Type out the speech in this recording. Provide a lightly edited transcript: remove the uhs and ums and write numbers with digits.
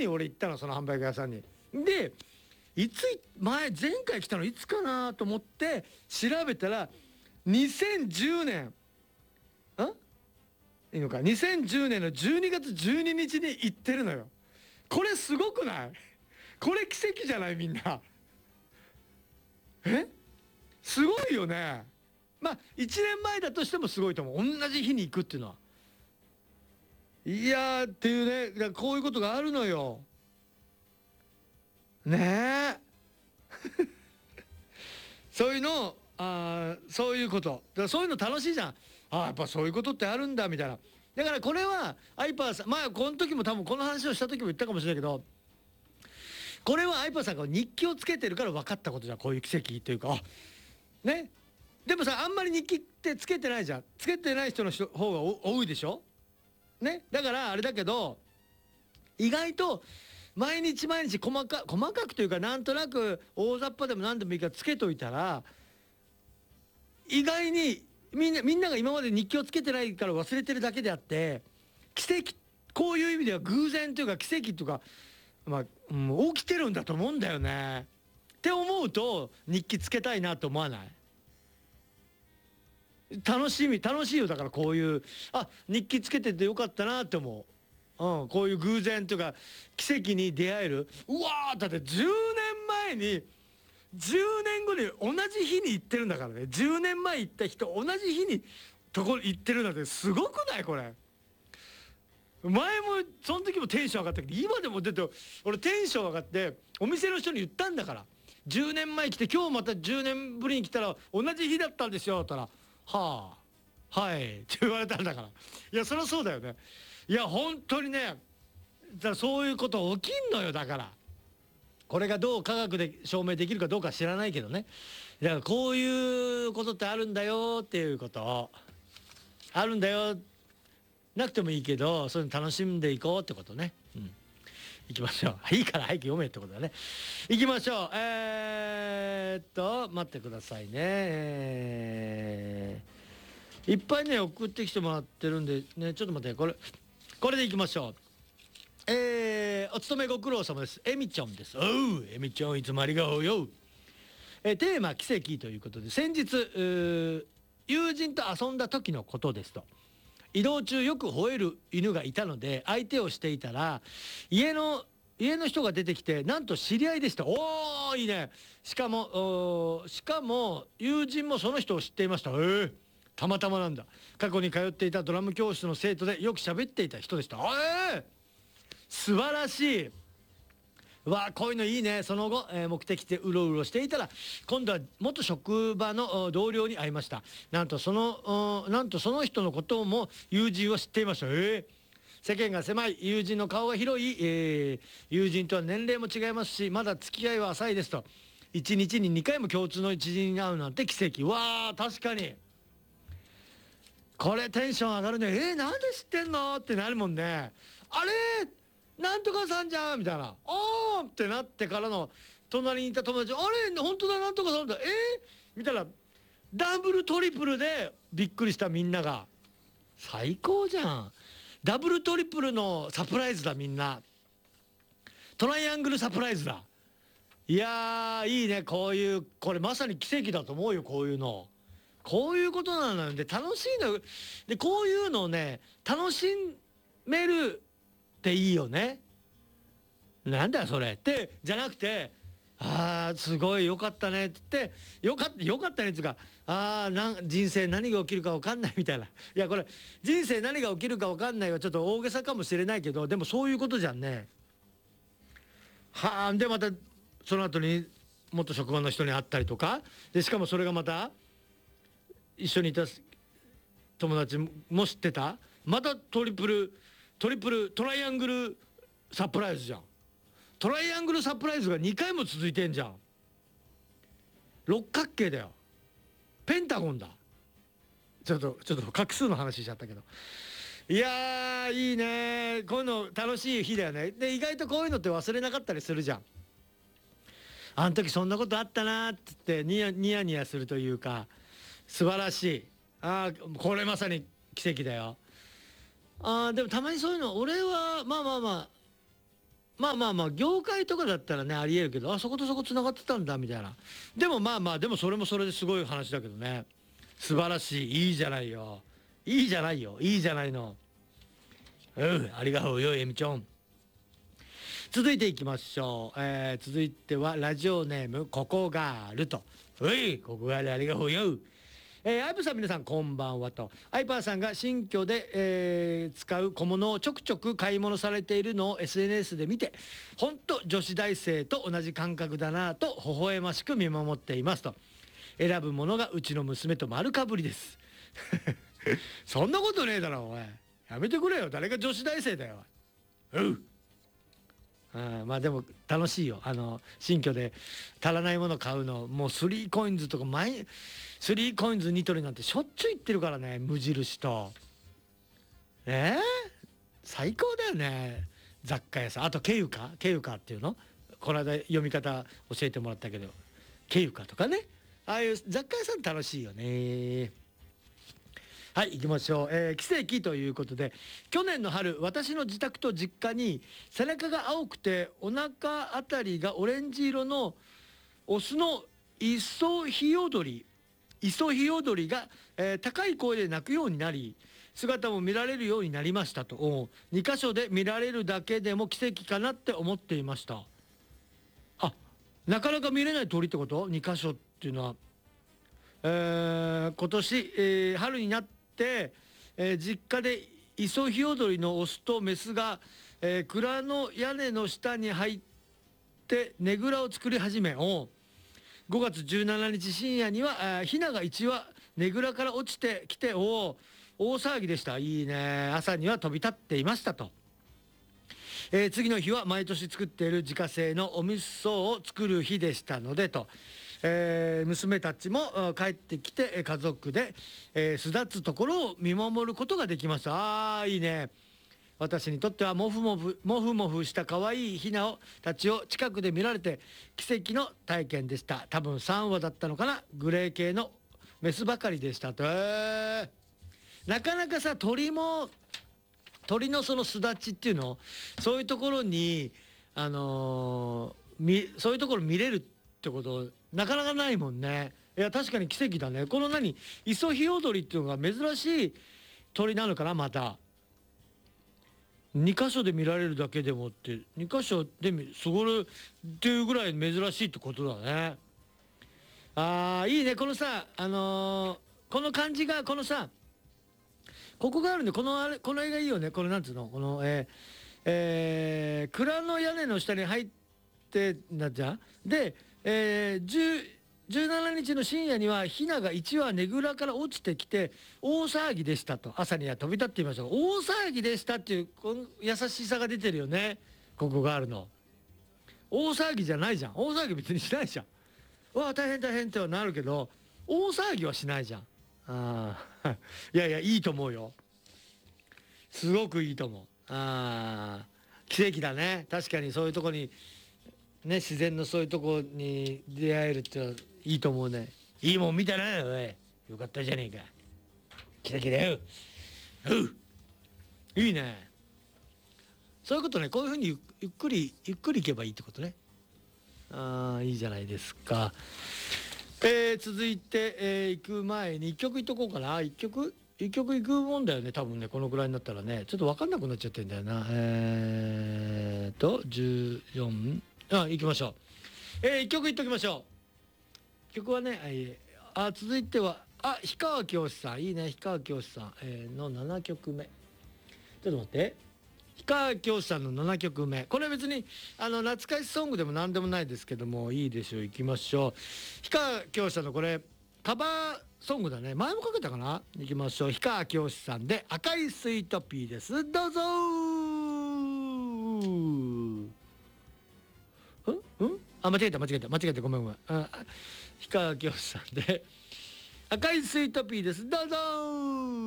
に俺行ったの、そのハンバーグ屋さんに。で前回来たのいつかなと思って調べたら2010年いいのか、2010年の12月12日に行ってるのよ。これすごくない？これ奇跡じゃない？みんなすごいよね。まあ1年前だとしてもすごいと思う、同じ日に行くっていうのは。いやーっていうね、だからこういうことがあるのよねえそういうの、そういうことだからそういうの楽しいじゃん。やっぱそういうことってあるんだみたいな。だからこれはアイパーさん、まあこの時も多分この話をした時も言ったかもしれないけど、これはアイパーさんが日記をつけてるから分かったことじゃん、こういう奇跡というか。ね。でもさ、あんまり日記ってつけてないじゃん。つけてない人の方が多いでしょね。だからあれだけど、意外と毎日毎日細かくというか、なんとなく大雑把でも何でもいいからつけといたら、意外にみんなが今まで日記をつけてないから忘れてるだけであって、奇跡、こういう意味では偶然というか奇跡というか、まあ、起きてるんだと思うんだよね。って思うと日記つけたいなと思わない？楽しいよ。だからこういう日記つけててよかったなって思う。こういう偶然というか奇跡に出会える。だって10年前に10年後に同じ日に行ってるんだからね。10年前行った人同じ日に行ってるなんてすごくない？これ前もその時もテンション上がったけど、今でも俺テンション上がってお店の人に言ったんだから。10年前来て今日また10年ぶりに来たら同じ日だったんですよって言ったら、はいって言われたんだから。いやそりゃそうだよね。いや本当にね、そういうこと起きんのよ。だからこれがどう科学で証明できるかどうか知らないけどね。だからこういうことってあるんだよっていうこと、あるんだよ、なくてもいいけどそういうの楽しんでいこうってことね。行きましょう。いいから早く読めってことだね。行きましょう。待ってくださいね。いっぱいね送ってきてもらってるんでね、ちょっと待って、これで行きましょう。お勤めご苦労様です。エミちゃんです。エミちゃんいつもありがとうよ。テーマ奇跡ということで、先日友人と遊んだ時のことですと。移動中よく吠える犬がいたので相手をしていたら、家の人が出てきて、なんと知り合いでした。いいね。しかも友人もその人を知っていました。たまたまなんだ。過去に通っていたドラム教室の生徒でよく喋っていた人でした。素晴らしい。こういうのいいね。その後、目的地でうろうろしていたら、今度は元職場の同僚に会いました。なんとその人のことも友人は知っていました。世間が狭い、友人の顔が広い、友人とは年齢も違いますし、まだ付き合いは浅いですと。1日に2回も共通の知人に会うなんて奇跡。確かにこれテンション上がるね。なんで知ってんのってなるもんね。あれなんとかさんじゃんみたいな、ってなってからの、隣にいた友達、あれ本当だ、なんとかさんだ、みたいな、ダブルトリプルでびっくりした。みんなが最高じゃん。ダブルトリプルのサプライズだ。みんなトライアングルサプライズだ。いやーいいね。これまさに奇跡だと思うよ。こういうことなのよ。で楽しいので、こういうのをね楽しめるっていいよね。なんだよそれってじゃなくて、すごいよかったねって言って、よかったねっていうか、人生何が起きるか分かんないみたいな。いやこれ人生何が起きるか分かんないはちょっと大げさかもしれないけど、でもそういうことじゃんね。でまたその後に元職場の人に会ったりとかで、しかもそれがまた一緒にいた友達も知ってた。またトリプルトライアングルサプライズじゃん。トライアングルサプライズが2回も続いてんじゃん。六角形だよ。ペンタゴンだ。ちょっと画数の話しちゃったけど、いやーいいね。こういうの楽しい日だよね。で意外とこういうのって忘れなかったりするじゃん。あの時そんなことあったなーって言ってニヤニヤするというか、素晴らしい。これまさに奇跡だよ。でもたまにそういうの俺はまあまあ業界とかだったらねありえるけど、あそことそこつながってたんだみたいな。でもでもそれもそれですごい話だけどね。素晴らしい、いいじゃないよ、いいじゃないよ、いいじゃないの。ありがとうよえみちょん。続いていきましょう、続いてはラジオネームココガールと。ココガールありがとうよ。アイプさん皆さんこんばんはと。アイパーさんが新居で、使う小物をちょくちょく買い物されているのを SNS で見て、ほんと女子大生と同じ感覚だなと微笑ましく見守っていますと。選ぶものがうちの娘と丸かぶりですそんなことねえだろおい、やめてくれよ、誰が女子大生だよ。まあでも楽しいよ、新居で足らないもの買うの。もうスリーコインズとかスリーコインズニトリなんてしょっちゅう行ってるからね、無印と。最高だよね、雑貨屋さん。あとケユカっていうの、この間読み方教えてもらったけど、ケユカとかね、ああいう雑貨屋さん楽しいよね。はい、行きましょう、奇跡ということで、去年の春私の自宅と実家に背中が青くてお腹あたりがオレンジ色のオスのイソヒヨドリが、高い声で鳴くようになり、姿も見られるようになりましたと。2箇所で見られるだけでも奇跡かなって思っていました。あ、なかなか見れない鳥ってこと？ 2 箇所っていうのは、今年、春になって、実家でイソヒヨドリのオスとメスが、蔵の屋根の下に入ってねぐらを作り始め、5月17日深夜にはヒナが1羽ねぐらから落ちてきて、大騒ぎでした。いいね。朝には飛び立っていましたと。次の日は毎年作っている自家製のお味噌を作る日でしたのでと。娘たちも帰ってきて家族で、巣立つところを見守ることができました。いいね。私にとってはモフモフした可愛いヒナたちを近くで見られて奇跡の体験でした。多分3羽だったのかな、グレー系のメスばかりでしたと。なかなかさ、鳥のその巣立ちっていうの、そういうところにそういうところ見れるってことなかなかないもんね。いや確かに奇跡だね。このイソヒヨドリっていうのが珍しい鳥なのかな。また2箇所で見られるだけでもって、2箇所でそこっていうぐらい珍しいってことだね。いいね。このさ、この感じが、このさ、ここがあるんで、この絵がいいよね。これなんつうの、この蔵の屋根の下に入ってなじゃん。で、17日の深夜にはヒナが1羽ねぐらから落ちてきて大騒ぎでしたと。朝には飛び立っていました。大騒ぎでしたっていうこの優しさが出てるよね。ここがあるの。大騒ぎじゃないじゃん。大騒ぎ別にしないじゃん。大変大変ってはなるけど、大騒ぎはしないじゃん。いやいや、いいと思うよ。すごくいいと思う。奇跡だね。確かにそういうとこにね、自然のそういうとこに出会えるってのはいいと思うね。いいもん見たなおい。よかったじゃねえか。奇跡だよ。いいね。そういうことね。こういうふうにゆっくり行けばいいってことね。いいじゃないですか。続いて、行く前に1曲いっとこうかな。1曲行くもんだよね。多分ね、このぐらいになったらね、ちょっと分かんなくなっちゃってんだよな。14、行きましょう。1曲いっときましょう。曲はね、続いては、氷川きよしさん、いいね、氷川きよしさん、の7曲目。ちょっと待って。氷川きよしさんの7曲目。これ別に懐かしソングでも何でもないですけども、いいでしょう。いきましょう。氷川きよしさんのこれカバーソングだね。前もかけたかな。いきましょう。氷川きよしさんで赤いスイートピーです。どうぞー。間違えたごめんごめん。氷川きよしさんで赤いスイートピーです。どうぞー。